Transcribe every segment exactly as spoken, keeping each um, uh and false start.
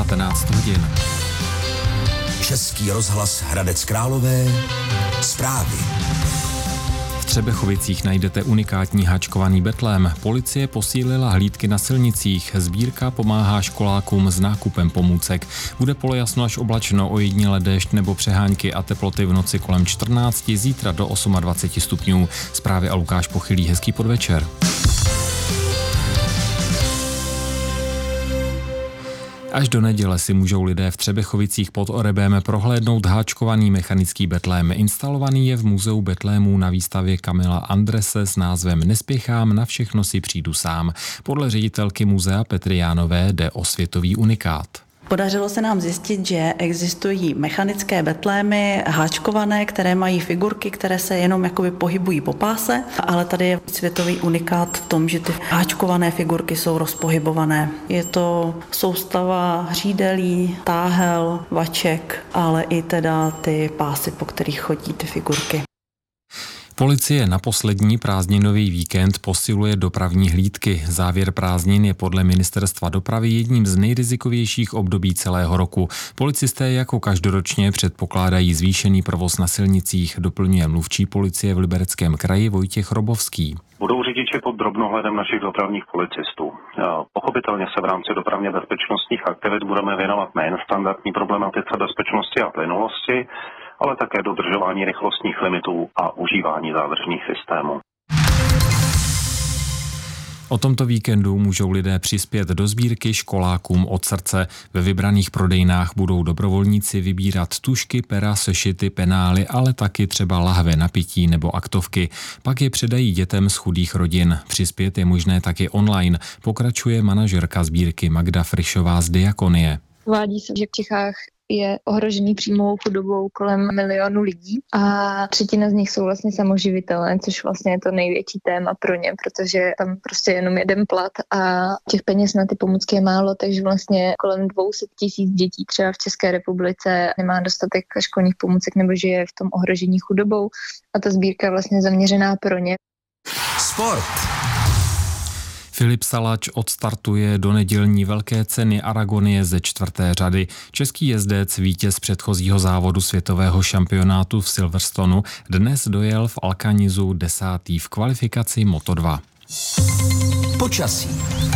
devatenáct hodin. Český rozhlas Hradec Králové. Zprávy. V Třebechovicích najdete unikátní háčkovaný betlém. Policie posílila hlídky na silnicích. Sbírka pomáhá školákům s nákupem pomůcek. Bude polojasno až oblačno, ojediněle déšť nebo přehánky a teploty v noci kolem čtrnácti, zítra do dvaceti osmi stupňů. Zprávy a Lukáš Pochylý, hezký podvečer. Až do neděle si můžou lidé v Třebechovicích pod Orebem prohlédnout háčkovaný mechanický betlém. Instalovaný je v muzeu betlémů na výstavě Kamila Andrese s názvem Nespěchám, na všechno si přijdu sám. Podle ředitelky muzea Petry Jánové jde o světový unikát. Podařilo se nám zjistit, že existují mechanické betlémy, háčkované, které mají figurky, které se jenom jakoby pohybují po páse, ale tady je světový unikát v tom, že ty háčkované figurky jsou rozpohybované. Je to soustava hřídelí, táhel, vaček, ale i teda ty pásy, po kterých chodí ty figurky. Policie na poslední prázdninový víkend posiluje dopravní hlídky. Závěr prázdnin je podle ministerstva dopravy jedním z nejrizikovějších období celého roku. Policisté jako každoročně předpokládají zvýšený provoz na silnicích, doplňuje mluvčí policie v Libereckém kraji Vojtěch Robovský. Budou řidiči pod drobnohledem našich dopravních policistů. Pochopitelně se v rámci dopravně bezpečnostních aktivit budeme věnovat nejen standardní problematice bezpečnosti a plynulosti, ale také dodržování rychlostních limitů a užívání zádržných systémů. O tomto víkendu můžou lidé přispět do sbírky školákům od srdce. Ve vybraných prodejnách budou dobrovolníci vybírat tužky, pera, sešity, penály, ale taky třeba lahve na pití nebo aktovky. Pak je předají dětem z chudých rodin. Přispět je možné taky online, pokračuje manažerka sbírky Magda Frišová z Diakonie. Uvádí se, že v Čechách je ohrožený příjmovou chudobou kolem milionu lidí a třetina z nich jsou vlastně samoživitelé, což vlastně je to největší téma pro ně, protože tam prostě jenom jeden plat a těch peněz na ty pomůcky je málo, takže vlastně kolem dvě stě tisíc dětí třeba v České republice nemá dostatek školních pomůcek nebo žije v tom ohrožení chudobou a ta sbírka je vlastně zaměřená pro ně. Sport. Filip Salač odstartuje do nedělní velké ceny Aragonie ze čtvrté řady. Český jezdec, vítěz předchozího závodu světového šampionátu v Silverstonu, dnes dojel v Alcanizu desátý v kvalifikaci Moto dva. Počasí.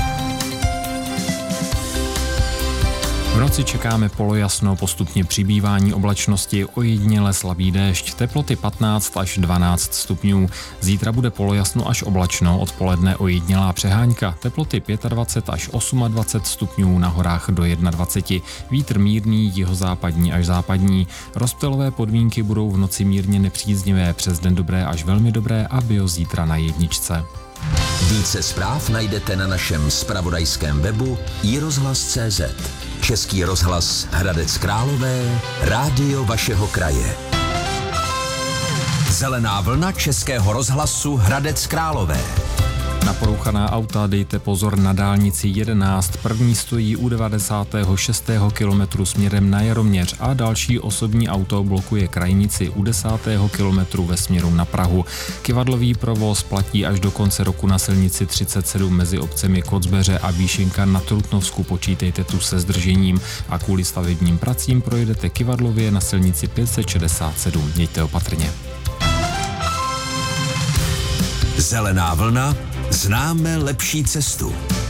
V noci čekáme polojasno, postupně přibývání oblačnosti, ojediněle slabý déšť, teploty patnáct až dvanáct stupňů. Zítra bude polojasno až oblačno, odpoledne ojedinělá přehánka, teploty dvacet pět až dvacet osm stupňů, na horách do dvacet jedna, vítr mírný, jihozápadní až západní. Rozptylové podmínky budou v noci mírně nepříznivé, přes den dobré až velmi dobré a bio zítra na jedničce. Více zpráv najdete na našem zpravodajském webu i rozhlas tečka cé zet. Český rozhlas Hradec Králové, rádio vašeho kraje. Zelená vlna Českého rozhlasu Hradec Králové. Na porouchaná auta dejte pozor na dálnici jedenáct. První stojí u devadesátého šestého kilometru směrem na Jaroměř a další osobní auto blokuje krajnici u desátého kilometru ve směru na Prahu. Kyvadlový provoz platí až do konce roku na silnici třicet sedm mezi obcemi Kocbeře a Výšinka na Trutnovsku. Počítejte tu se zdržením a kvůli stavebním pracím projedete Kyvadlově na silnici pět set šedesát sedm. Mějte opatrně. Zelená vlna. Známe lepší cestu.